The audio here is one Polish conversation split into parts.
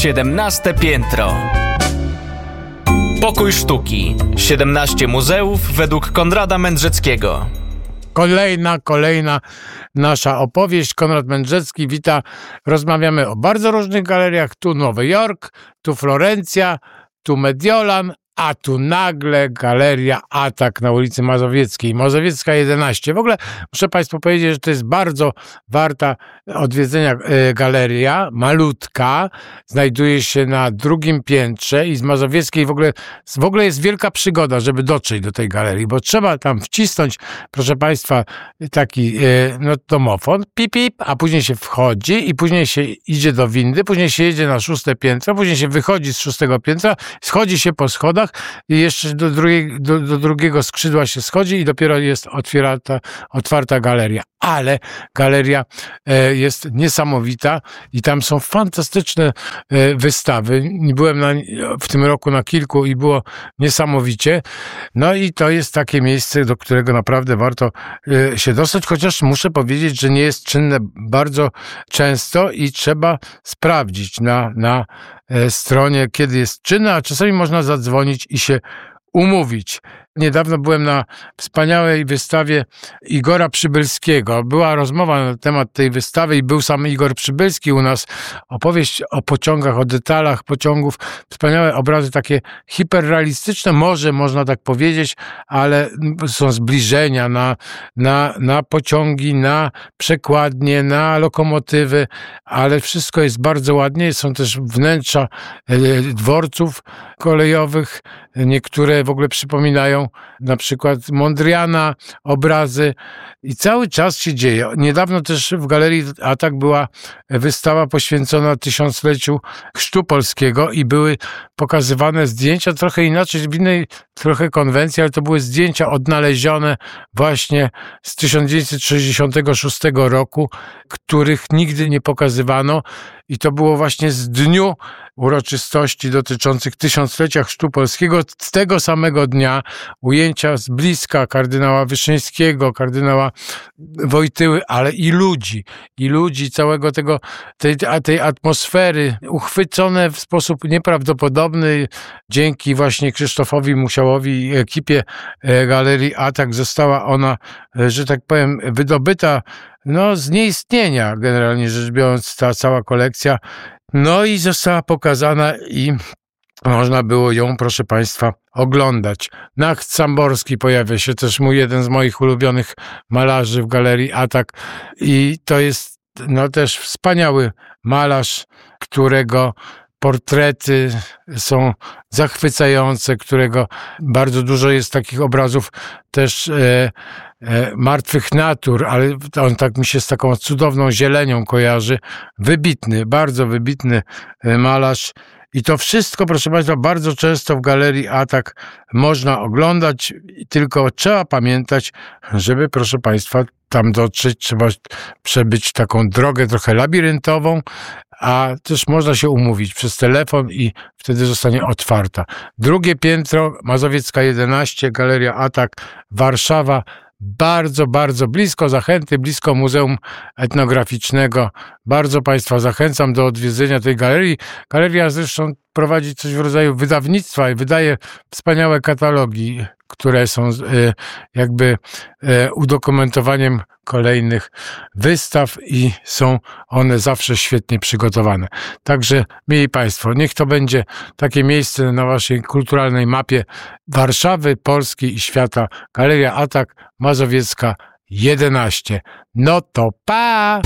17 piętro. Pokój sztuki. 17 muzeów według Konrada Mędrzeckiego. Kolejna nasza opowieść. Konrad Mędrzecki wita. Rozmawiamy o bardzo różnych galeriach. Tu Nowy Jork, tu Florencja, tu Mediolan, a tu nagle Galeria Atak na ulicy Mazowieckiej. Mazowiecka 11. W ogóle muszę Państwu powiedzieć, że to jest bardzo warta odwiedzenia galeria. Malutka. Znajduje się na drugim piętrze i z Mazowieckiej w ogóle jest wielka przygoda, żeby dotrzeć do tej galerii, bo trzeba tam wcisnąć, proszę Państwa, taki domofon, pip, pip, a później się wchodzi i później się idzie do windy, później się jedzie na 6. piętro, później się wychodzi z 6. piętra, schodzi się po schodach i jeszcze do drugiego skrzydła się schodzi i dopiero jest otwarta galeria. Ale galeria jest niesamowita i tam są fantastyczne wystawy. Byłem w tym roku na kilku i było niesamowicie. No i to jest takie miejsce, do którego naprawdę warto się dostać, chociaż muszę powiedzieć, że nie jest czynne bardzo często i trzeba sprawdzić na stronie, kiedy jest czynne, a czasami można zadzwonić i się umówić. Niedawno byłem na wspaniałej wystawie Igora Przybylskiego. Była rozmowa na temat tej wystawy i był sam Igor Przybylski u nas. Opowieść o pociągach, o detalach pociągów. Wspaniałe obrazy, takie hiperrealistyczne, może można tak powiedzieć, ale są zbliżenia na pociągi, na przekładnie, na lokomotywy, ale wszystko jest bardzo ładnie. Są też wnętrza dworców kolejowych. Niektóre w ogóle przypominają na przykład Mondriana, obrazy i cały czas się dzieje. Niedawno też w Galerii Atak była wystawa poświęcona 1000-leciu chrztu polskiego i były pokazywane zdjęcia trochę inaczej, w innej trochę konwencji, ale to były zdjęcia odnalezione właśnie z 1966 roku, których nigdy nie pokazywano i to było właśnie z dniu uroczystości dotyczących 1000-lecia chrztu polskiego. Z tego samego dnia ujęcia z bliska kardynała Wyszyńskiego, kardynała Wojtyły, ale i ludzi, całego tej atmosfery, uchwycone w sposób nieprawdopodobny. Dzięki właśnie Krzysztofowi Musiałowi i ekipie Galerii Atak została ona, że tak powiem, wydobyta z nieistnienia, generalnie rzecz biorąc, ta cała kolekcja. No i została pokazana i można było ją, proszę Państwa, oglądać. Nacht Samborski pojawia się też jeden z moich ulubionych malarzy w Galerii Atak i to jest też wspaniały malarz, którego portrety są zachwycające, którego bardzo dużo jest takich obrazów też martwych natur, ale on tak mi się z taką cudowną zielenią kojarzy. Wybitny, bardzo wybitny malarz. I to wszystko, proszę Państwa, bardzo często w Galerii Atak można oglądać, tylko trzeba pamiętać, żeby, proszę Państwa, tam dotrzeć, trzeba przebyć taką drogę trochę labiryntową, a też można się umówić przez telefon i wtedy zostanie otwarta. Drugie piętro, Mazowiecka 11, Galeria Atak, Warszawa. Bardzo, bardzo blisko Zachęty, blisko Muzeum Etnograficznego. Bardzo Państwa zachęcam do odwiedzenia tej galerii. Galeria zresztą prowadzi coś w rodzaju wydawnictwa i wydaje wspaniałe katalogi, które są jakby udokumentowaniem kolejnych wystaw i są one zawsze świetnie przygotowane. Także, mieli Państwo, niech to będzie takie miejsce na Waszej kulturalnej mapie Warszawy, Polski i świata. Galeria Atak, Mazowiecka 11. No to pa!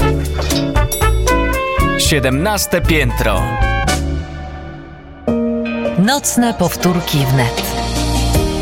17 piętro. Nocne powtórki wnet.